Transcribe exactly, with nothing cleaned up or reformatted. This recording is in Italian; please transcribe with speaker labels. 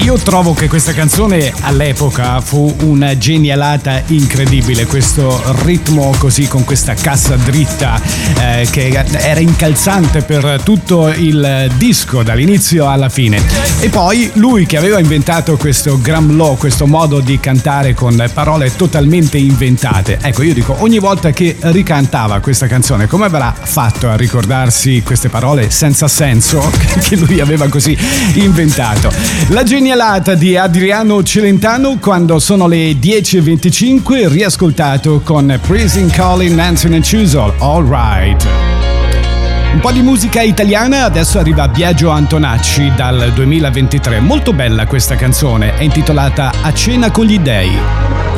Speaker 1: io trovo che questa canzone all'epoca fu una genialata incredibile, questo ritmo così con questa cassa dritta eh, che era incalzante per tutto il disco dall'inizio alla fine. E poi lui che aveva inventato questo Gramlow, questo modo di cantare con parole totalmente inventate. Ecco, io dico, ogni volta che ricantava questa canzone, come avrà fatto a ricordarsi queste parole senza senso che lui aveva così inventato? La genialata di Adriano Celentano quando sono le dieci e venticinque, riascoltato con Praising Colin Hanson and Chisel, All Right. Un po' di musica italiana, adesso arriva Biagio Antonacci dal duemilaventitré. Molto bella questa canzone, è intitolata A cena con gli dei.